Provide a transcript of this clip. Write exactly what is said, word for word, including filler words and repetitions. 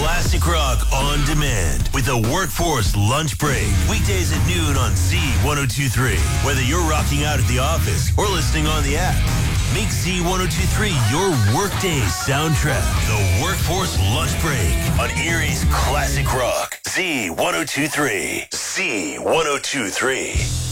classic rock on demand with the Workforce Lunch Break. Weekdays at noon on Z ten twenty-three. Whether you're rocking out at the office or listening on the app, make Z ten twenty-three your workday soundtrack. The Workforce Lunch Break on Erie's classic rock. Z ten twenty-three. Z ten twenty-three.